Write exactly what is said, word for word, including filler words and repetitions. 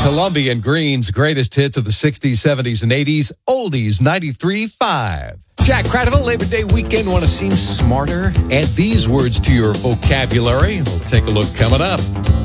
Colombian Green's greatest hits of the sixties, seventies, and eighties. Oldies ninety-three point five. Jack Cradiville, Labor Day weekend. Want to seem smarter? Add these words to your vocabulary. We'll take a look coming up.